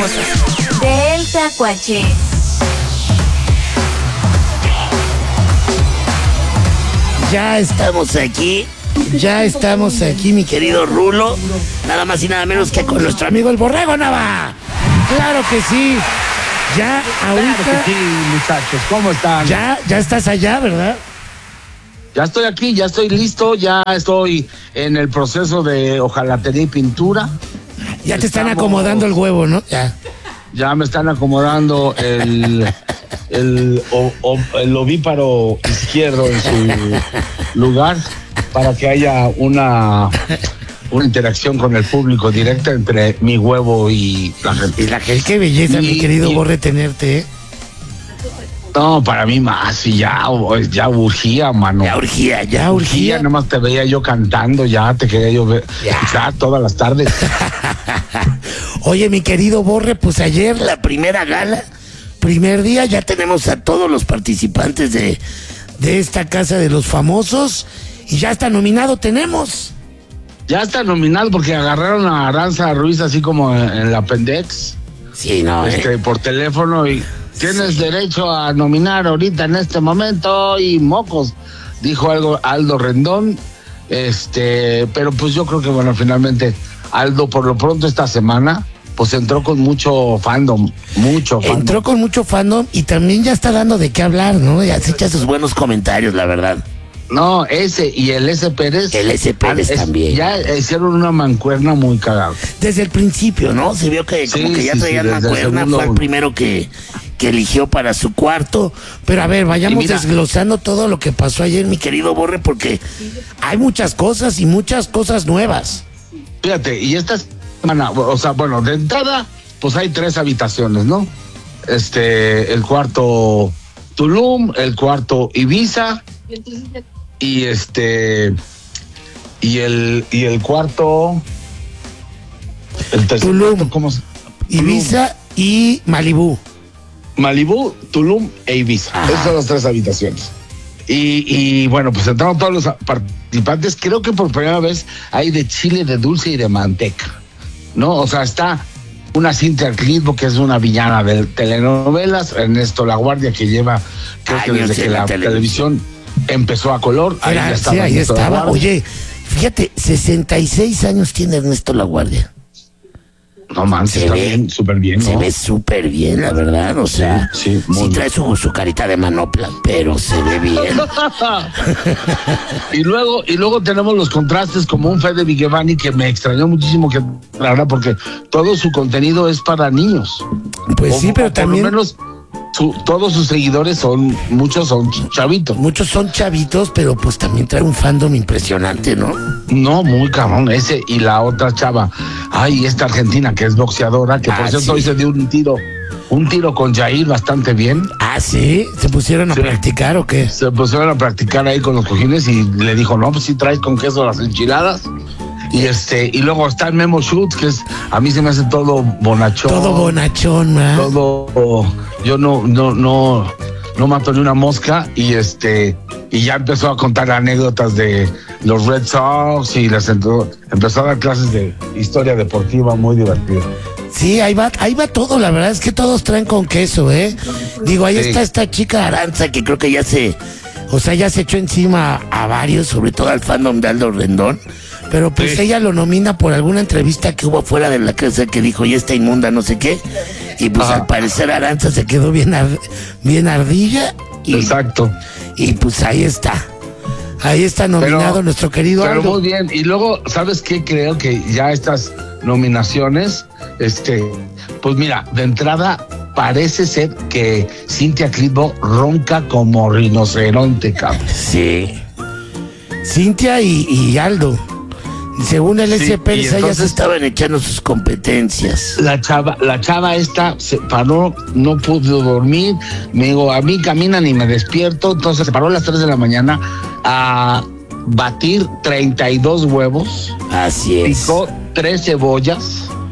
famosos. Del Tacuache. Ya estamos aquí, mi querido Rulo. Nada más y nada menos que con nuestro amigo el Borrego Nava. Claro que sí. Ya ahorita. Claro que sí, muchachos, ¿cómo están? Ya estás allá, ¿verdad? Ya estoy aquí, ya estoy listo, ya estoy en el proceso de hojalatería y pintura. Ya te están acomodando el huevo, ¿no? Ya me están acomodando el ovíparo izquierdo en su lugar para que haya una interacción con el público directa entre mi huevo y la gente. Y la gente, qué belleza, mi querido Borre, tenerte, ¿eh? No, para mí más, y ya urgía, mano. Ya urgía. Nomás te veía yo cantando, ya te quería yo ver ya todas las tardes. Oye, mi querido Borre, pues ayer la primera gala, primer día, ya tenemos a todos los participantes de esta Casa de los Famosos y ya está nominado, tenemos. Ya está nominado porque agarraron a Aranza Ruiz así como en la Pendex. Sí, no, por teléfono y tienes derecho a nominar ahorita en este momento y mocos, dijo algo Aldo Rendón, pero pues yo creo que bueno, finalmente Aldo por lo pronto esta semana pues entró con mucho fandom. Entró con mucho fandom y también ya está dando de qué hablar, ¿no? Ya se echa sus buenos comentarios, la verdad. No, ese y el S. Pérez. El S. Pérez también. Ya hicieron una mancuerna muy cagada. Desde el principio, ¿no? Se vio que como que ya traían mancuerna, fue el primero que eligió para su cuarto. Pero a ver, vayamos desglosando todo lo que pasó ayer, mi querido Borre, porque hay muchas cosas y muchas cosas nuevas. Fíjate, y esta semana, o sea, bueno, de entrada, pues hay 3 habitaciones, ¿no? El cuarto Tulum, el cuarto Ibiza y el cuarto Tulum, ¿cómo se? Ibiza y Malibú, Tulum e Ibiza. Esas son las 3 habitaciones. Y bueno, pues entraron todos los participantes. Creo que por primera vez hay de chile, de dulce y de manteca, ¿no? O sea, está una Cintia Clitbo, que es una villana de telenovelas, Ernesto Laguardia, que lleva, creo que desde que la televisión empezó a color, ahí estaba. Oye, fíjate, 66 años tiene Ernesto Laguardia. No manches, está bien, súper bien, ¿no? Se ve súper bien, la verdad, o sea, sí trae su carita de manopla, pero se ve bien. y luego tenemos los contrastes como un Fede Vigevani que me extrañó muchísimo que hablara porque todo su contenido es para niños. Pues sí, pero también por lo menos todos sus seguidores muchos son chavitos. Muchos son chavitos, pero pues también trae un fandom impresionante, ¿no? No, muy cabrón, ese y la otra chava. Ay, esta argentina que es boxeadora, que por cierto hoy se dio un tiro con Jair bastante bien. Ah, ¿sí? ¿Se pusieron a practicar o qué? Se pusieron a practicar ahí con los cojines y le dijo, no, pues sí traes con queso las enchiladas. Y luego está el Memo Schutz, que a mí se me hace todo bonachón. Todo bonachón, ¿no? Todo, yo no mato ni una mosca y ya empezó a contar anécdotas de los Red Sox y empezó a dar clases de historia deportiva muy divertida. Sí, ahí va todo, la verdad es que todos traen con queso, ¿eh? Digo, ahí está esta chica Aranza que creo que ya se echó encima a varios, sobre todo al fandom de Aldo Rendón. Pero pues ella lo nomina por alguna entrevista que hubo fuera de la casa que dijo, ya está inmunda, no sé qué. Y pues al parecer Aranza se quedó bien ardilla. Exacto. Y pues ahí está nominado nuestro querido Aldo. Pero muy bien. Y luego, ¿sabes qué? Creo que ya estas nominaciones, pues mira, de entrada parece ser que Cintia Clitbo ronca como rinoceronte, cabrón. Sí. Cintia y Aldo. Según el SP, ellas estaban echando sus competencias. La chava esta se paró, no pudo dormir. Me digo, a mí caminan y me despierto. Entonces se paró a las 3 de la mañana a batir 32 huevos. Así es. Picó 3 cebollas,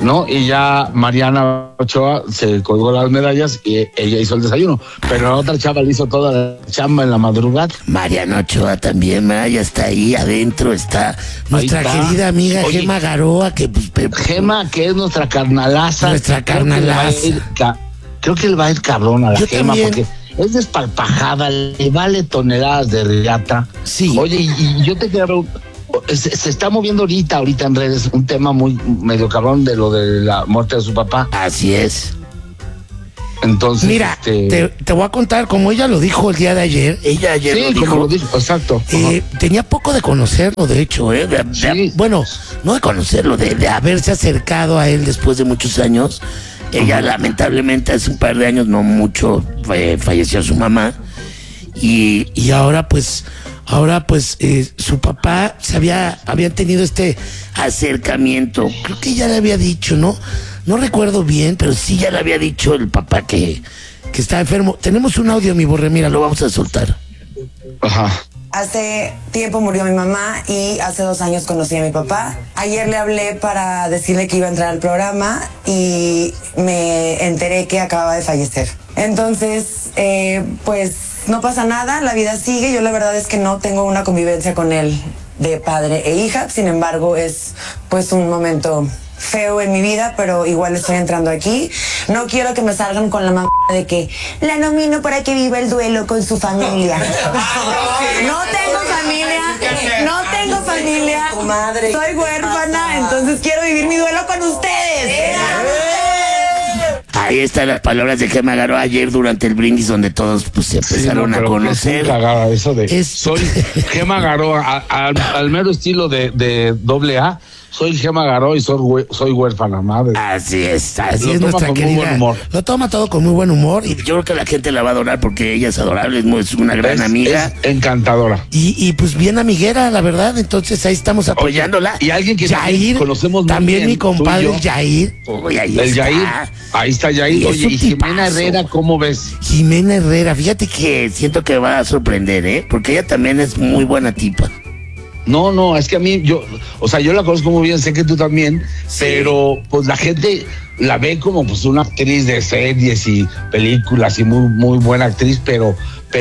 ¿no? Y ya Mariana Ochoa se colgó las medallas y ella hizo el desayuno. Pero la otra chava le hizo toda la chamba en la madrugada. Mariana Ochoa también, ya está ahí adentro, está nuestra querida amiga Gema Garoa, que pues, Gema, que es nuestra carnalaza. Nuestra carnalaza. Creo que le va a ir cabrón a la Yo Gema, también. porque es despalpajada, le vale toneladas de riata. Sí. Oye, y yo te quiero... Se está moviendo ahorita en redes un tema muy medio cabrón de lo de la muerte de su papá. Así es. Entonces, mira, te voy a contar, como ella lo dijo el día de ayer, ella ayer lo dijo. Como lo dijo, exacto. Tenía poco de conocerlo, de hecho, Sí. bueno, no de conocerlo, de haberse acercado a él después de muchos años. Ella lamentablemente hace un par de años, no mucho, falleció su mamá. Y ahora pues su papá habían tenido este acercamiento. Creo que ya le había dicho, no recuerdo bien, pero sí ya le había dicho el papá que está enfermo. Tenemos un audio, mi Borre, mira, lo vamos a soltar. Ajá. Hace tiempo murió mi mamá y hace 2 años conocí a mi papá. Ayer le hablé para decirle que iba a entrar al programa y me enteré que acababa de fallecer. Entonces, pues no pasa nada, la vida sigue. Yo la verdad es que no tengo una convivencia con él de padre e hija. Sin embargo, es pues un momento feo en mi vida, pero igual estoy entrando aquí. No quiero que me salgan con la mamá de que la nomino para que viva el duelo con su familia. No tengo familia, soy huérfana, entonces quiero vivir mi duelo con ustedes. Ahí están las palabras de Gema Garoa ayer durante el brindis, donde todos pues se empezaron a conocer. Es cagada eso de soy Gema Garoa, al mero estilo de AA. Soy Gema Garoa y soy huérfana, madre. Así es Lo toma nuestra con muy querida. buen humor. Lo toma todo con muy buen humor y yo creo que la gente la va a adorar porque ella es adorable, es una gran amiga. Es encantadora. Y pues bien amiguera, la verdad, entonces ahí estamos apoyándola. Y alguien que Yair, conocemos muy también bien, mi compadre tú y yo. Yair. Uy, ahí El está. Yair, ahí está Yair. Es Oye, un y Jimena tipazo. Herrera, ¿cómo ves? Jimena Herrera, fíjate que siento que va a sorprender, porque ella también es muy buena tipa. No, es que a mí, yo la conozco muy bien, sé que tú también, pero pues la gente la ve como pues una actriz de series y películas y muy, muy buena actriz, pero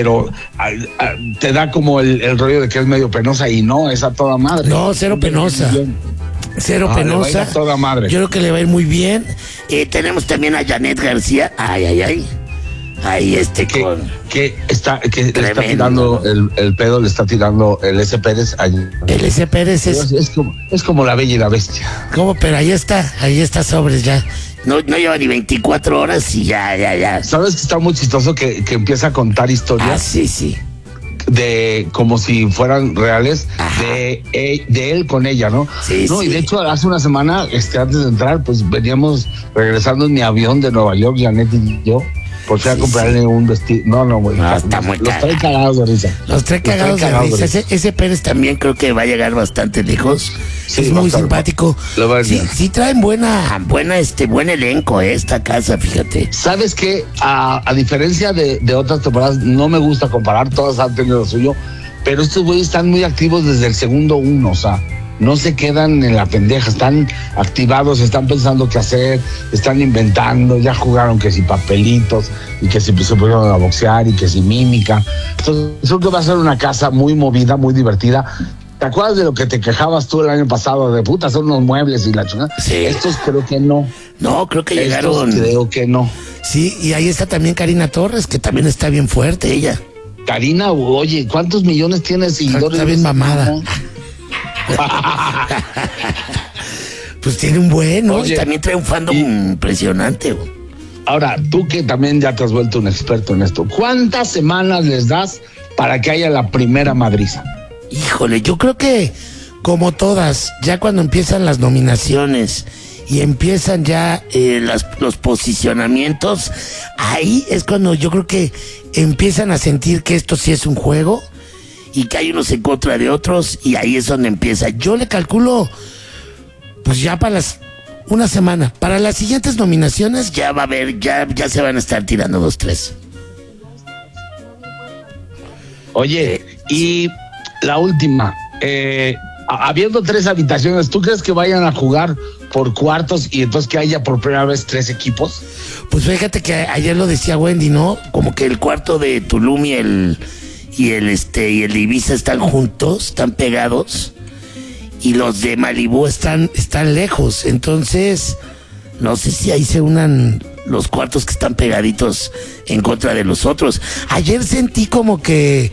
te da como el rollo de que es medio penosa y no, es a toda madre. No, cero penosa. Cero Le va a ir penosa. a toda madre. Yo creo que le va a ir muy bien. Tenemos también a Janet García. Ay. Ahí Que le está Tremendo. tirando el pedo, le está tirando el S. Pérez allí. El S. Pérez Es como la Bella y la Bestia. ¿Cómo? Pero ahí está sobres ya. No lleva ni 24 horas y ya. ¿Sabes que está muy chistoso que empieza a contar historias? Sí. De como si fueran reales de él con ella, ¿no? Sí, no, sí. Y de hecho hace una semana, antes de entrar, pues veníamos regresando en mi avión de Nueva York, Janet y yo, por si a comprarle un vestido. No, güey. No, está muy Los caro. trae cagados de risa. Los trae cagados de risa. Ese Pérez también creo que va a llegar bastante lejos. Sí, es muy bastante. simpático. Le va a ir bien. Sí traen buen elenco esta casa, fíjate. ¿Sabes qué? A diferencia de otras temporadas, no me gusta comparar, todas han tenido lo suyo, pero estos güeyes están muy activos desde el segundo 1, o sea, no se quedan en la pendeja, están activados, están pensando qué hacer, están inventando, ya jugaron que si papelitos, y que si se pusieron a boxear, y que si mímica. Entonces, creo que va a ser una casa muy movida, muy divertida. ¿Te acuerdas de lo que te quejabas tú el año pasado de puta, son unos muebles y la chingada? Sí. Estos creo que no. No, creo que Estos llegaron. creo que no. Sí, y ahí está también Karina Torres, que también está bien fuerte ella. Karina, oye, ¿cuántos millones tiene de seguidores? Está bien mamada. Pues tiene un buen, ¿no? Oye, Y también trae un fandom impresionante, güey. Ahora, tú que también ya te has vuelto un experto en esto, ¿cuántas semanas les das para que haya la primera madriza? Híjole, yo creo que como todas, ya cuando empiezan las nominaciones y empiezan ya los posicionamientos, ahí es cuando yo creo que empiezan a sentir que esto sí es un juego y que hay unos en contra de otros, y ahí es donde empieza. Yo le calculo, pues ya para una semana. Para las siguientes nominaciones ya va a haber, ya se van a estar tirando 2, 3. Oye, y la última, habiendo 3 habitaciones, ¿tú crees que vayan a jugar por cuartos y entonces que haya por primera vez 3 equipos? Pues fíjate que ayer lo decía Wendy, ¿no? Como que el cuarto de Tulum y el de Ibiza están juntos, están pegados, y los de Malibú están lejos. Entonces, no sé si ahí se unan los cuartos que están pegaditos en contra de los otros. Ayer sentí como que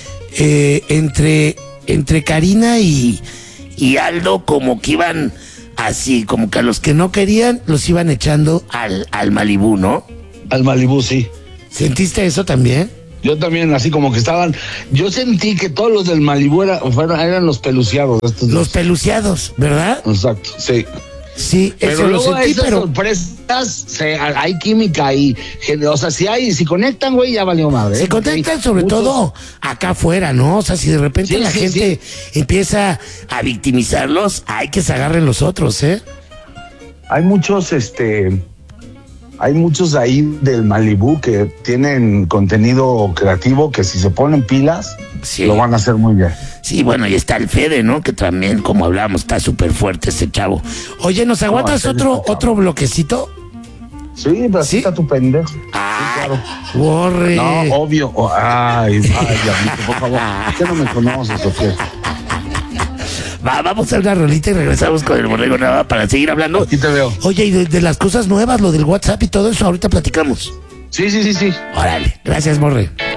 entre Karina y Aldo, como que iban así, como que a los que no querían los iban echando al Malibú, ¿no? Al Malibú, sí. ¿Sentiste eso también? Yo también, así como que estaban. Yo sentí que todos los del Malibú eran los peluciados. Los peluciados, ¿verdad? Exacto, sí. Sí, pero eso luego lo sentí, esas pero sorpresas, hay química y, o sea, si conectan, güey, ya valió madre. se contentan sobre todo acá afuera, ¿no? O sea, si de repente Sí, la sí, gente empieza a victimizarlos, hay que se agarren los otros, ¿eh? Hay muchos ahí del Malibú que tienen contenido creativo que si se ponen pilas, Sí. lo van a hacer muy bien. Sí, bueno, y está el Fede, ¿no? Que también, como hablamos, está súper fuerte ese chavo. Oye, ¿nos aguantas Fede otro está chavo. otro bloquecito? Sí, pero ¿Sí? así está tu pendejo. Ay, borre. No, obvio. Ay, diablito, por favor. ¿Qué no me conoces o qué? Vamos a una rolita y regresamos con el Borrego Nava para seguir hablando. Aquí te veo. Oye, y de las cosas nuevas, lo del WhatsApp y todo eso, ahorita platicamos. Sí. Órale, gracias, Borre.